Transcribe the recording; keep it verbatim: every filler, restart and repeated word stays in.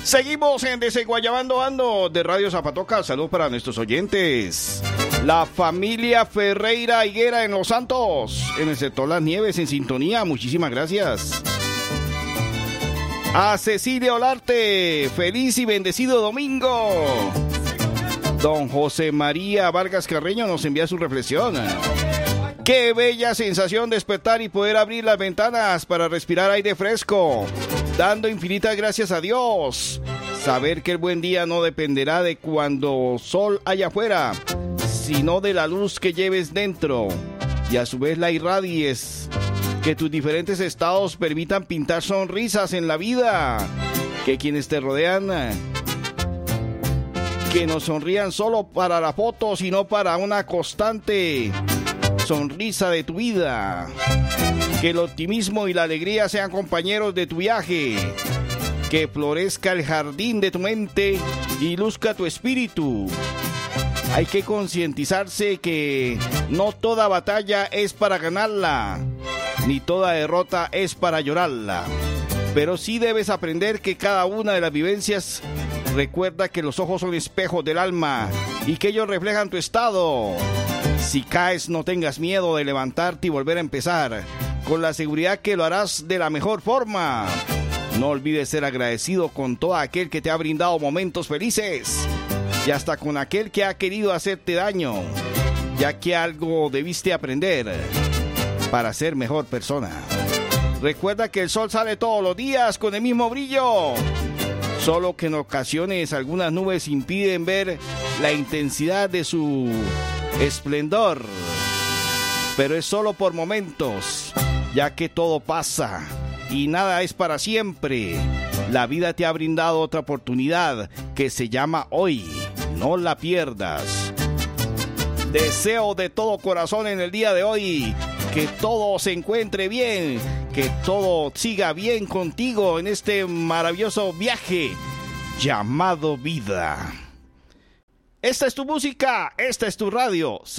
Seguimos en Desenguayabando Ando de Radio Zapatoca. Saludos para nuestros oyentes. La familia Ferreira Higuera en Los Santos, en el sector Las Nieves, en sintonía. Muchísimas gracias. A Cecilia Olarte, feliz y bendecido domingo. Don José María Vargas Carreño nos envía su reflexión. Qué bella sensación despertar y poder abrir las ventanas para respirar aire fresco, dando infinitas gracias a Dios. Saber que el buen día no dependerá de cuando sol haya afuera, sino de la luz que lleves dentro y a su vez la irradies. Que tus diferentes estados permitan pintar sonrisas en la vida. Que quienes te rodean, que no sonrían solo para la foto, sino para una constante sonrisa de tu vida. Que el optimismo y la alegría sean compañeros de tu viaje. Que florezca el jardín de tu mente y luzca tu espíritu. Hay que concientizarse que no toda batalla es para ganarla, ni toda derrota es para llorarla. Pero sí debes aprender que cada una de las vivencias, recuerda que los ojos son espejos del alma y que ellos reflejan tu estado. Si caes, no tengas miedo de levantarte y volver a empezar, con la seguridad que lo harás de la mejor forma. No olvides ser agradecido con todo aquel que te ha brindado momentos felices y hasta con aquel que ha querido hacerte daño, ya que algo debiste aprender para ser mejor persona. Recuerda que el sol sale todos los días con el mismo brillo, solo que en ocasiones algunas nubes impiden ver la intensidad de su esplendor, pero es solo por momentos, ya que todo pasa y nada es para siempre. La vida te ha brindado otra oportunidad que se llama hoy. No la pierdas. Deseo de todo corazón en el día de hoy que todo se encuentre bien, que todo siga bien contigo en este maravilloso viaje llamado vida. Esta es tu música, esta es tu radio.